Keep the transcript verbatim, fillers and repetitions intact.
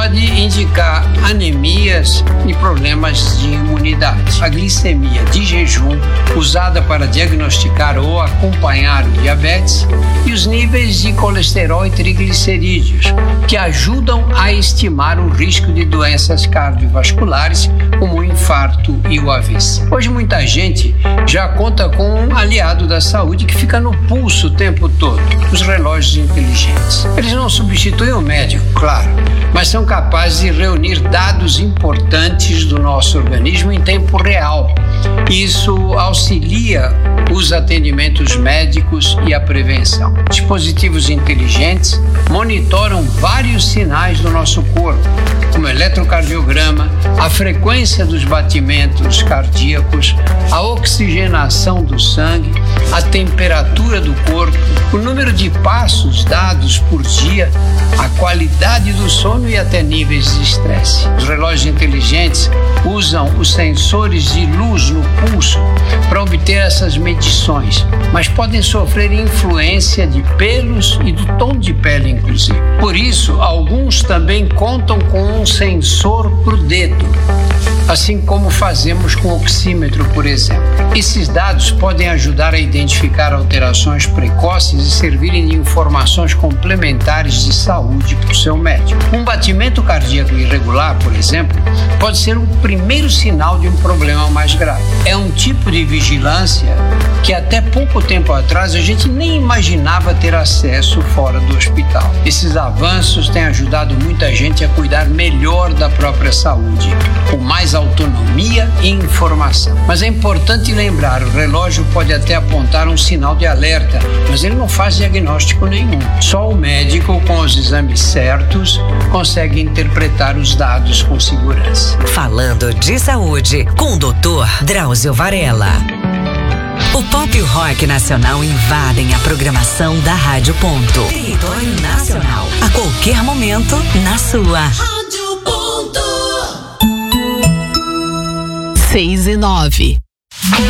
pode indicar anemias e problemas de imunidade. A glicemia de jejum, usada para diagnosticar ou acompanhar o diabetes, e os níveis de colesterol e triglicerídeos, que ajudam a estimar o risco de doenças cardiovasculares, como o infarto e o A V C. Hoje muita gente já conta com um aliado da saúde que fica no pulso o tempo todo, os relógios inteligentes. Eles não substituem o médico, claro, mas são capazes de reunir dados importantes do nosso organismo em tempo real. Isso auxilia os atendimentos médicos e a prevenção. Dispositivos inteligentes monitoram vários sinais do nosso corpo, como o eletrocardiograma, a frequência dos batimentos cardíacos, a oxigenação do sangue, a temperatura do corpo, o número de passos dados por dia, a qualidade do sono e até níveis de estresse. Os relógios inteligentes usam os sensores de luz no pulso para obter essas medições, mas podem sofrer influência de pelos e do tom de pele, inclusive. Por isso, alguns também contam com um sensor para o dedo, assim como fazemos com o oxímetro, por exemplo. Esses dados podem ajudar a identificar alterações precoces e servirem de informações complementares de saúde para o seu médico. Um batimento cardíaco irregular, por exemplo, pode ser um primeiro sinal de um problema mais grave. É um tipo de vigilância que até pouco tempo atrás a gente nem imaginava ter acesso fora do hospital. Esses avanços têm ajudado muita gente a cuidar melhor da própria saúde, com mais autonomia e informação. Mas é importante lembrar, o relógio pode até apontar um sinal de alerta, mas ele não faz diagnóstico nenhum. Só o médico, com os exames certos, consegue interpretar os dados com segurança. Falando de saúde, com o doutor Drauzio Varela. O pop e o rock nacional invadem a programação da Rádio Ponto. Território Nacional. A qualquer momento, na sua. Rádio Ponto. Seis e nove.